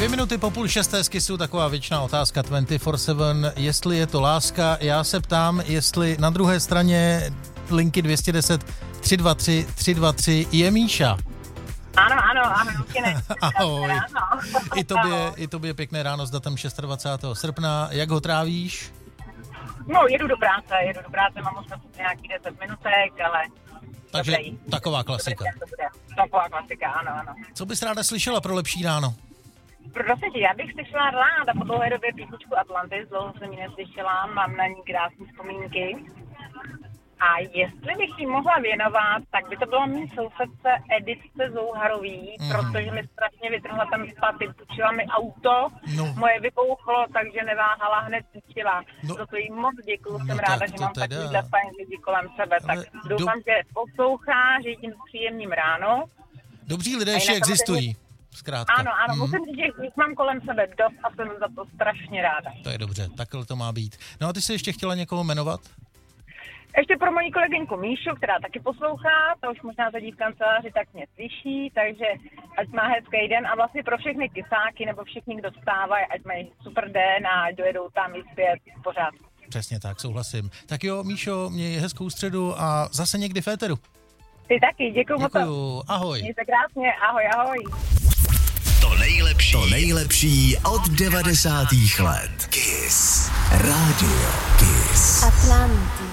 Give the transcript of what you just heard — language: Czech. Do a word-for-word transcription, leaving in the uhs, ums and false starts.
Dvě minuty po půl šesté z Kissu, taková věčná otázka dvacet čtyři sedm, jestli je to láska. Já se ptám, jestli na druhé straně linky dvě stě deset tři dva tři tři dva tři je Míša. Ano, ano, ahoj, Lukine. Ahoj. I tobě, i tobě pěkné ráno s datem dvacátého šestého srpna. Jak ho trávíš? No, jedu do práce, jedu do práce, mám ostatně nějaký deset minutek, ale... Takže dobrý. Taková klasika. To bude. Taková klasika, ano, ano. Co bys ráda slyšela pro lepší ráno? Prosím tě, já bych slyšela ráda po dlouhé době písničku Atlantis, dlouho jsem ji neslyšela, mám na ní krásné vzpomínky. A jestli bych jí mohla věnovat, tak by to bylo mý sousedce Editce Zouharový, mm. protože mi strašně vytrhla ten spaty, půjčila mi auto, no. moje vypouchlo, takže neváhala, hned půjčila. No. Za to jí moc děkuju, jsem no, ráda, že mám teda takovýhle fajn lidi kolem sebe, tak ale doufám, do... že poslouchá, že jí tím příjemným ráno. Dobří lidé ještě existují. Zkrátka. Ano, ano, mm. musím říct, že jich mám kolem sebe dost a jsem za to strašně ráda. To je dobře, takhle to má být. No a ty jsi ještě chtěla někoho jmenovat? Ještě pro moji kolegyňku Míšu, která taky poslouchá, to už možná sedí v kanceláři, tak mě slyší, takže ať má hezký den a vlastně pro všechny kysáky nebo všichni, kdo vstávají, ať mají super den a ať dojedou tam i zpět pořád. Přesně tak, souhlasím. Tak jo, Míšo, měj hezkou středu a zase někdy v éteru. Ty taky, děkuju moc. Děkuju, ahoj. Mějte krásně, ahoj, ahoj. To nejlepší, to nejlepší od devadesátých let. Kiss. Rádio Kiss. Atlantis.